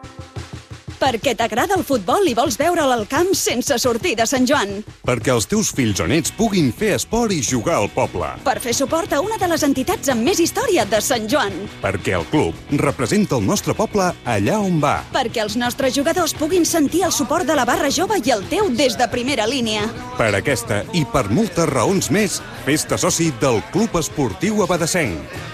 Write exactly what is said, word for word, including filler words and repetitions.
Perquè t'agrada el futbol i vols veure'l al camp sense sortir de Sant Joan. Perquè els teus fills o nets puguin fer esport i jugar al poble. Per fer suport a una de les entitats amb més història de Sant Joan. Perquè el club representa el nostre poble allà on va. Perquè els nostres jugadors puguin sentir el suport de la barra jove i el teu des de primera línia. Per aquesta i per moltes raons més, fes-te soci del Club Esportiu Abadessenc.